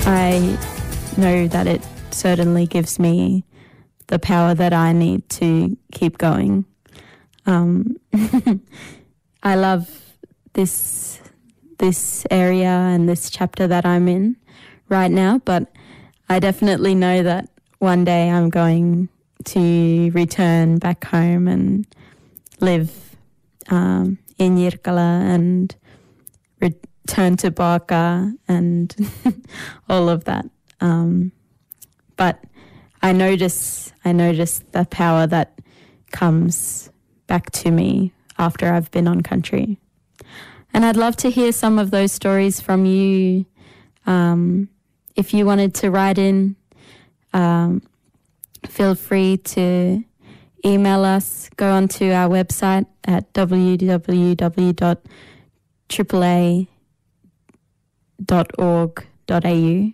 I know that it certainly gives me the power that I need to keep going. I love this area and this chapter that I'm in right now, but I definitely know that one day I'm going to return back home and live in Yirrkala and return to Baka and all of that. But I notice the power that comes back to me after I've been on country. And I'd love to hear some of those stories from you. If you wanted to write in, feel free to email us. Go onto our website at www.aaa.org.au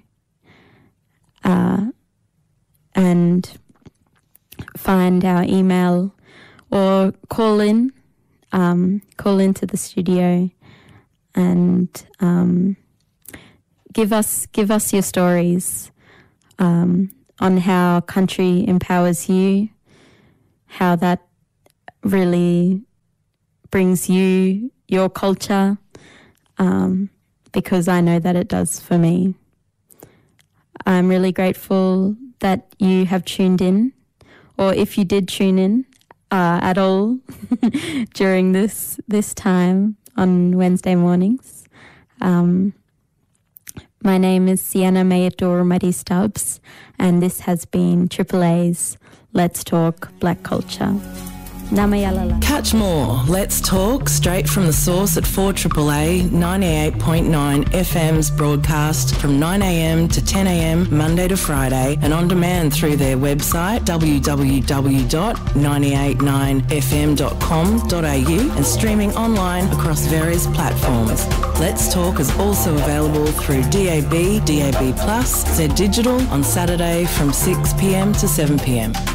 and find our email or call into the studio and give us your stories on how country empowers you, how that really brings you your culture, because I know that it does for me. I'm really grateful that you have tuned in, or if you did tune in at all during this time on Wednesday mornings. My name is Sienna Mayador Muddy Stubbs, and this has been AAA's Let's Talk Black Culture. Namayalala. Catch more Let's Talk straight from the source at 4AAA 98.9 FM's broadcast from 9am to 10am Monday to Friday and on demand through their website www.989fm.com.au and streaming online across various platforms. Let's Talk is also available through DAB, DAB+, Z Digital on Saturday from 6pm to 7pm.